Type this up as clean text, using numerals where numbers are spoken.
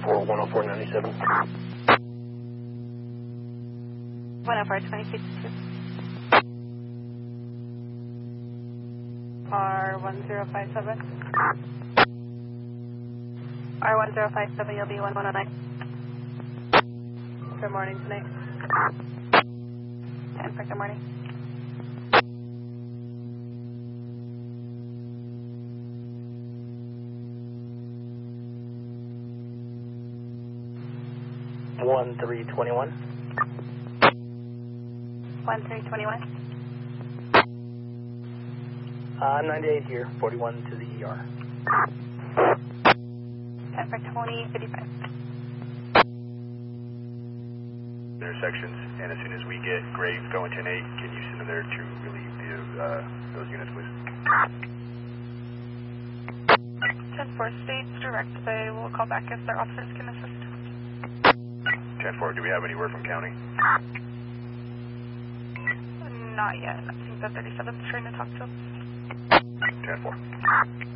for 104.97. 104.26. R1057. R1057, you'll be 1109. Good morning tonight. 10 for good morning. One 321. 1321. 98 here, 41 to the ER. 10 for 2055. Intersections, and as soon as we get Grave going to an 8, can you send them there to relieve those units, please? 10-4 states direct. They will call back if their officers can assist. 10-4, do we have any word from county? Not yet. I think the 37th is trying to talk to them. 10-4.